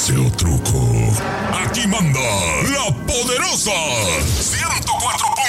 chiste o truco. Aquí manda la poderosa 104.